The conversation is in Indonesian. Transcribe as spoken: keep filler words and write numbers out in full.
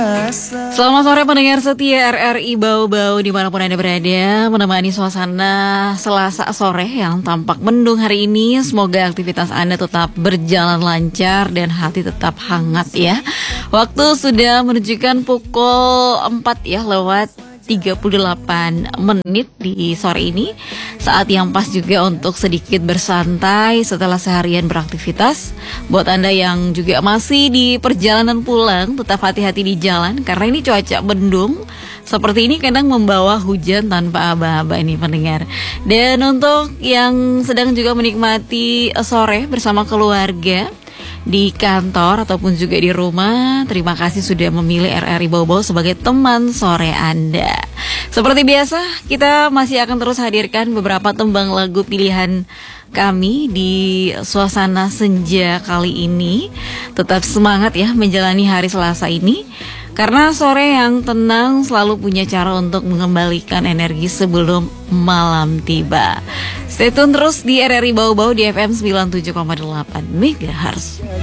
Selamat sore pendengar setia R R I Bau-Bau dimanapun Anda berada, menemani suasana Selasa sore yang tampak mendung hari ini. Semoga aktivitas Anda tetap berjalan lancar dan hati tetap hangat ya. Waktu sudah menunjukkan pukul empat ya, lewat tiga puluh delapan menit di sore ini. Saat yang pas juga untuk sedikit bersantai setelah seharian beraktivitas. Buat Anda yang juga masih di perjalanan pulang, tetap hati-hati di jalan karena ini cuaca mendung seperti ini kadang membawa hujan tanpa aba-aba ini pendengar. Dan untuk yang sedang juga menikmati sore bersama keluarga di kantor ataupun juga di rumah, terima kasih sudah memilih R R I Bau-Bau sebagai teman sore Anda. Seperti biasa, kita masih akan terus hadirkan beberapa tembang lagu pilihan kami di suasana senja kali ini. Tetap semangat ya menjalani hari Selasa ini, karena sore yang tenang selalu punya cara untuk mengembalikan energi sebelum malam tiba. Stay tune terus di R R I Bau-Bau di F M sembilan puluh tujuh koma delapan Megahertz.